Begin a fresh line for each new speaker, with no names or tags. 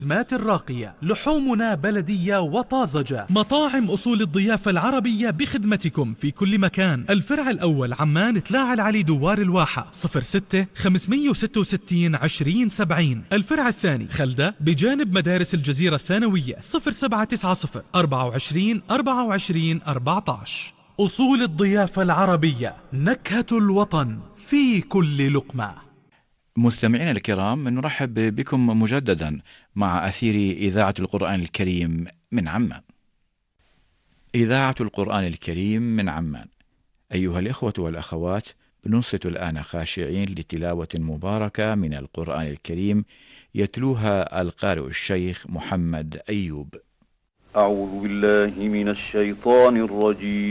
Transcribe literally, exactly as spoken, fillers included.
الخدمات الراقية، لحومنا بلدية وطازجة. مطاعم أصول الضيافة العربية بخدمتكم في كل مكان. الفرع الأول عمان تلاعة العلي دوار الواحة صفر ستة خمسمية وستة وستين عشرين سبعين. الفرع الثاني خلدة بجانب مدارس الجزيرة الثانوية صفر سبعة تسعة صفر أربعة وعشرين أربعة وعشرين أربعة عشر. أصول الضيافة العربية، نكهة الوطن في كل لقمة.
مستمعينا الكرام، نرحب بكم مجددا مع أثير إذاعة القرآن الكريم من عمان. إذاعة القرآن الكريم من عمان. أيها الإخوة والأخوات، ننصت الآن خاشعين لتلاوة مباركة من القرآن الكريم يتلوها القارئ الشيخ محمد أيوب.
أعوذ بالله من الشيطان الرجيم.